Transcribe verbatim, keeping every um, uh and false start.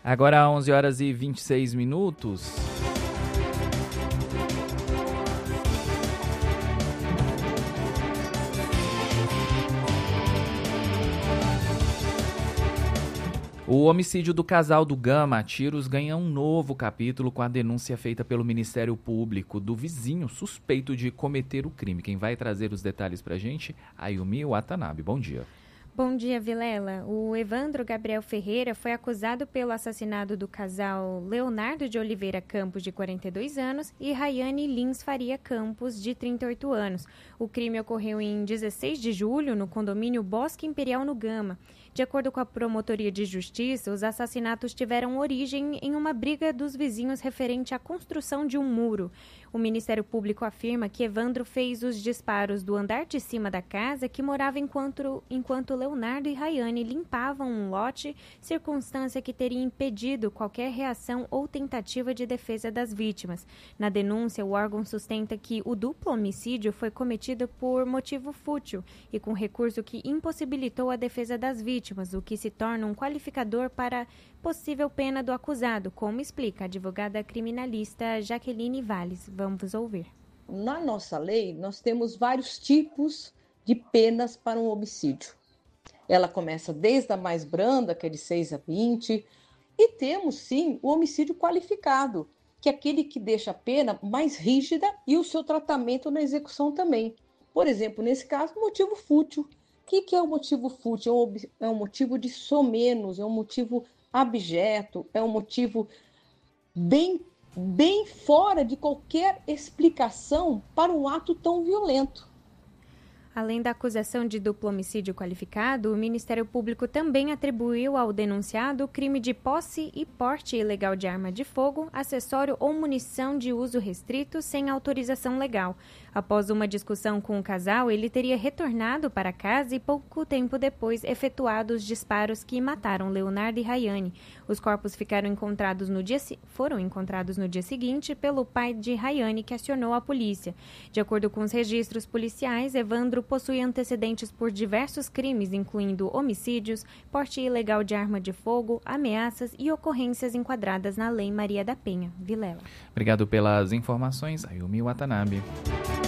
Agora onze horas e vinte e seis minutos. O homicídio do casal do Gama a tiros ganha um novo capítulo com a denúncia feita pelo Ministério Público do vizinho suspeito de cometer o crime. Quem vai trazer os detalhes pra gente? Ayumi Watanabe. Bom dia. Bom dia, Vilela. O Evandro Gabriel Ferreira foi acusado pelo assassinato do casal Leonardo de Oliveira Campos, de quarenta e dois anos, e Rayane Lins Faria Campos, de trinta e oito anos. O crime ocorreu em dezesseis de julho, no condomínio Bosque Imperial, no Gama. De acordo com a Promotoria de Justiça, os assassinatos tiveram origem em uma briga dos vizinhos referente à construção de um muro. O Ministério Público afirma que Evandro fez os disparos do andar de cima da casa que morava enquanto, enquanto Leonardo e Rayane limpavam um lote, circunstância que teria impedido qualquer reação ou tentativa de defesa das vítimas. Na denúncia, o órgão sustenta que o duplo homicídio foi cometido por motivo fútil e com recurso que impossibilitou a defesa das vítimas, o que se torna um qualificador para possível pena do acusado, como explica a advogada criminalista Jaqueline Valles. Vamos ouvir. Na nossa lei, nós temos vários tipos de penas para um homicídio. Ela começa desde a mais branda, que é de seis a vinte, e temos, sim, o homicídio qualificado, que é aquele que deixa a pena mais rígida e o seu tratamento na execução também. Por exemplo, nesse caso, motivo fútil. O que, que é o motivo fútil? É um motivo de somenos, é um motivo abjeto, é um motivo bem, bem fora de qualquer explicação para um ato tão violento. Além da acusação de duplo homicídio qualificado, o Ministério Público também atribuiu ao denunciado o crime de posse e porte ilegal de arma de fogo, acessório ou munição de uso restrito sem autorização legal. Após uma discussão com o casal, ele teria retornado para casa e pouco tempo depois efetuado os disparos que mataram Leonardo e Rayane. Os corpos ficaram encontrados no dia, foram encontrados no dia seguinte pelo pai de Rayane, que acionou a polícia. De acordo com os registros policiais, Evandro possui antecedentes por diversos crimes, incluindo homicídios, porte ilegal de arma de fogo, ameaças e ocorrências enquadradas na Lei Maria da Penha. Vilela. Obrigado pelas informações, Ayumi Watanabe.